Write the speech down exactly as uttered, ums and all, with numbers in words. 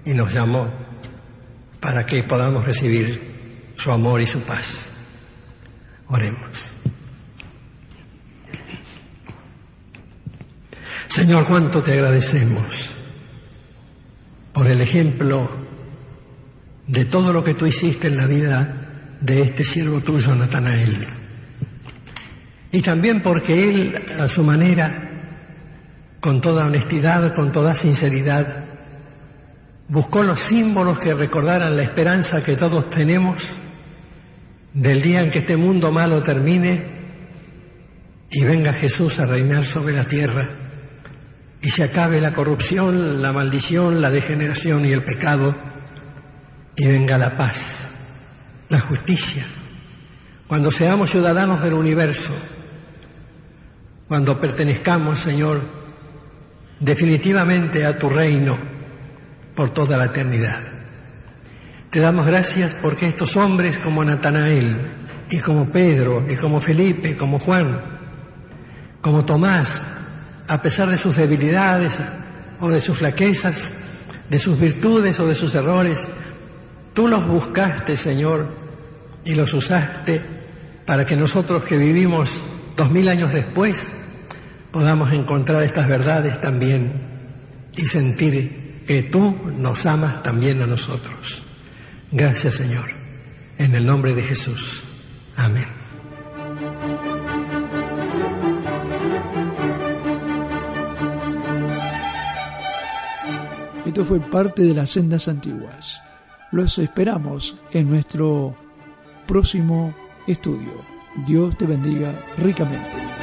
y nos llamó para que podamos recibir su amor y su paz. Oremos. Señor, cuánto te agradecemos por el ejemplo de todo lo que tú hiciste en la vida de este siervo tuyo, Natanael. Y también porque él, a su manera, con toda honestidad, con toda sinceridad, buscó los símbolos que recordaran la esperanza que todos tenemos del día en que este mundo malo termine y venga Jesús a reinar sobre la tierra y se acabe la corrupción, la maldición, la degeneración y el pecado, y venga la paz, la justicia. Cuando seamos ciudadanos del universo, cuando pertenezcamos, Señor, definitivamente a tu reino por toda la eternidad. Te damos gracias porque estos hombres como Natanael y como Pedro y como Felipe, como Juan, como Tomás, a pesar de sus debilidades o de sus flaquezas, de sus virtudes o de sus errores, tú los buscaste, Señor, y los usaste para que nosotros que vivimos dos mil años después podamos encontrar estas verdades también y sentir que tú nos amas también a nosotros. Gracias, Señor. En el nombre de Jesús. Amén. Esto fue parte de las Sendas Antiguas. Los esperamos en nuestro próximo estudio. Dios te bendiga ricamente.